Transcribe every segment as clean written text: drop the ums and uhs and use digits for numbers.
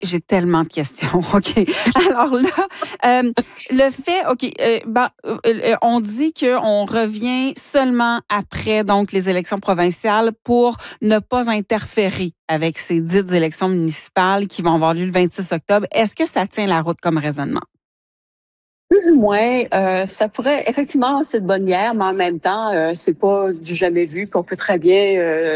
J'ai tellement de questions. OK. Alors là, le fait, on dit qu'on revient seulement après donc les élections provinciales pour ne pas interférer avec ces dites élections municipales qui vont avoir lieu le 26 octobre. Est-ce que ça tient la route comme raisonnement? Plus ou moins, ça pourrait effectivement c'est de bonne guerre, mais en même temps, c'est pas du jamais vu. Puis on peut très bien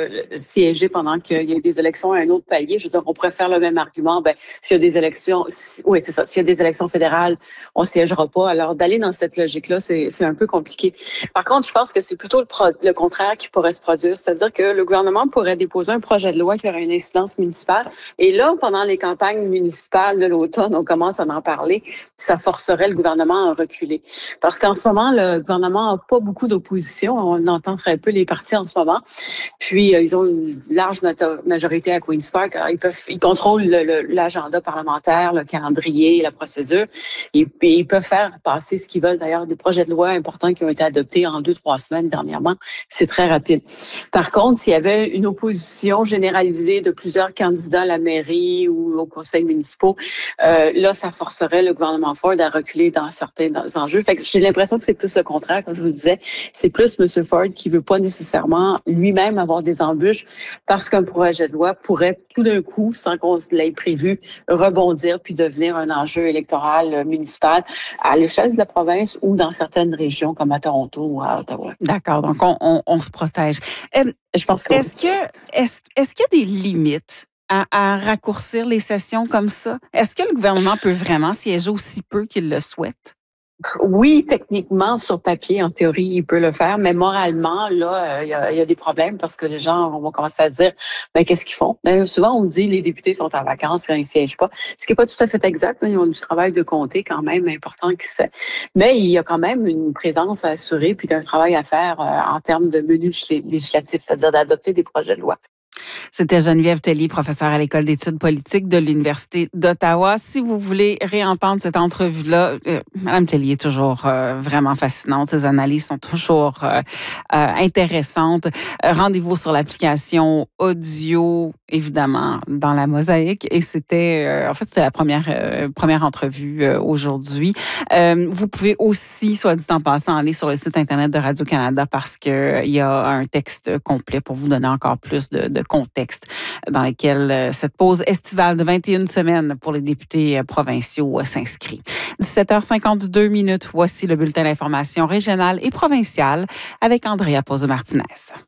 siéger pendant qu'il y a des élections à un autre palier. Je veux dire, on pourrait faire le même argument. Ben, s'il y a des élections, oui, c'est ça. S'il y a des élections fédérales, on siégera pas. Alors d'aller dans cette logique-là, c'est un peu compliqué. Par contre, je pense que c'est plutôt le contraire qui pourrait se produire, c'est-à-dire que le gouvernement pourrait déposer un projet de loi qui aurait une incidence municipale. Et là, pendant les campagnes municipales de l'automne, on commence à en parler. Ça forcerait le gouvernement à reculer. Parce qu'en ce moment, le gouvernement n'a pas beaucoup d'opposition. On entend très peu les partis en ce moment. Puis, ils ont une large majorité à Queen's Park. Alors, ils contrôlent l'agenda parlementaire, le calendrier, la procédure. Et ils peuvent faire passer ce qu'ils veulent. D'ailleurs, des projets de loi importants qui ont été adoptés en 2-3 semaines dernièrement. C'est très rapide. Par contre, s'il y avait une opposition généralisée de plusieurs candidats à la mairie ou au conseil municipal, là, ça forcerait le gouvernement Ford à reculer dans certains enjeux. Fait que j'ai l'impression que c'est plus le contraire, comme je vous disais. C'est plus M. Ford qui veut pas nécessairement lui-même avoir des embûches parce qu'un projet de loi pourrait tout d'un coup, sans qu'on l'ait prévu, rebondir puis devenir un enjeu électoral municipal à l'échelle de la province ou dans certaines régions comme à Toronto ou à Ottawa. D'accord. Donc, on se protège. Je pense que est-ce qu'il y a des limites à raccourcir les sessions comme ça? Est-ce que le gouvernement peut vraiment siéger aussi peu qu'il le souhaite? Oui, techniquement, sur papier, en théorie, il peut le faire, mais moralement, là, il y a des problèmes parce que les gens vont commencer à se dire, ben, qu'est-ce qu'ils font? Ben, souvent, on dit, les députés sont en vacances quand ils siègent pas. Ce qui n'est pas tout à fait exact. Ils ont du travail de comté quand même important qui se fait. Mais il y a quand même une présence à assurer puis un travail à faire en termes de menu législatif, c'est-à-dire d'adopter des projets de loi. C'était Geneviève Tellier, professeure à l'École d'études politiques de l'Université d'Ottawa. Si vous voulez réentendre cette entrevue-là, Mme Tellier est toujours vraiment fascinante. Ses analyses sont toujours intéressantes. Rendez-vous sur l'application audio, évidemment, dans la mosaïque. Et c'était, c'était la première entrevue aujourd'hui. Vous pouvez aussi, soit dit en passant, aller sur le site Internet de Radio-Canada parce qu'il y a un texte complet pour vous donner encore plus de contexte dans lequel cette pause estivale de 21 semaines pour les députés provinciaux s'inscrit. 17h52, voici le bulletin d'information régionale et provinciale avec Andrea Pozzo-Martinez.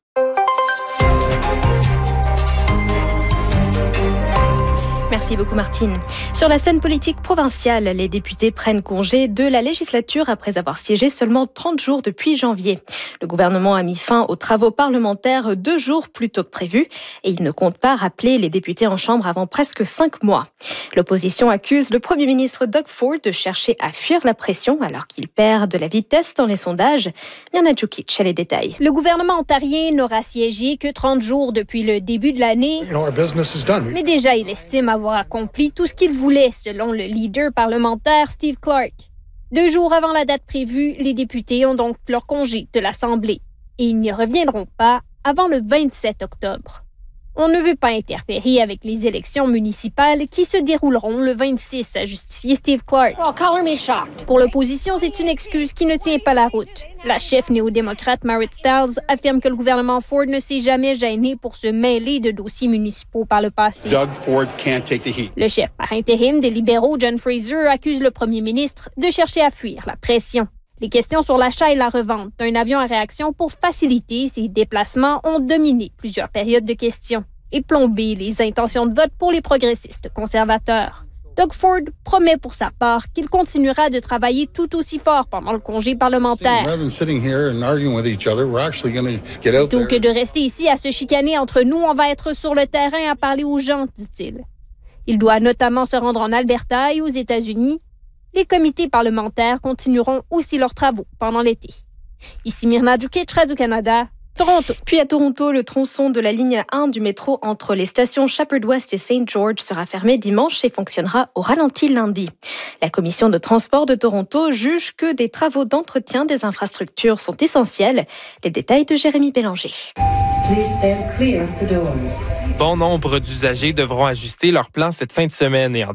Merci beaucoup, Martine. Sur la scène politique provinciale, les députés prennent congé de la législature après avoir siégé seulement 30 jours depuis janvier. Le gouvernement a mis fin aux travaux parlementaires 2 jours plus tôt que prévu et il ne compte pas rappeler les députés en chambre avant presque 5 mois. L'opposition accuse le premier ministre Doug Ford de chercher à fuir la pression alors qu'il perd de la vitesse dans les sondages. Liana Djukic a les détails. Le gouvernement ontarien n'aura siégé que 30 jours depuis le début de l'année, mais déjà il estime avoir accompli tout ce qu'il voulait, selon le leader parlementaire Steve Clark. 2 jours avant la date prévue, les députés ont donc leur congé de l'Assemblée et ils n'y reviendront pas avant le 27 octobre. On ne veut pas interférer avec les élections municipales qui se dérouleront le 26, a justifié Steve Clark. Pour l'opposition, c'est une excuse qui ne tient pas la route. La chef néo-démocrate Marit Stiles affirme que le gouvernement Ford ne s'est jamais gêné pour se mêler de dossiers municipaux par le passé. Doug Ford can't take the heat. Le chef par intérim des libéraux, John Fraser, accuse le premier ministre de chercher à fuir la pression. Les questions sur l'achat et la revente d'un avion à réaction pour faciliter ses déplacements ont dominé plusieurs périodes de questions et plombé les intentions de vote pour les progressistes conservateurs. Doug Ford promet pour sa part qu'il continuera de travailler tout aussi fort pendant le congé parlementaire. Plutôt que de rester ici à se chicaner entre nous, on va être sur le terrain à parler aux gens, dit-il. Il doit notamment se rendre en Alberta et aux États-Unis. Les comités parlementaires continueront aussi leurs travaux pendant l'été. Ici Mirna Djukic, Radio-Canada, Toronto. Puis à Toronto, le tronçon de la ligne 1 du métro entre les stations Sheppard West et St. George sera fermé dimanche et fonctionnera au ralenti lundi. La commission de transport de Toronto juge que des travaux d'entretien des infrastructures sont essentiels. Les détails de Jérémy Bélanger. Bon nombre d'usagers devront ajuster leurs plans cette fin de semaine et en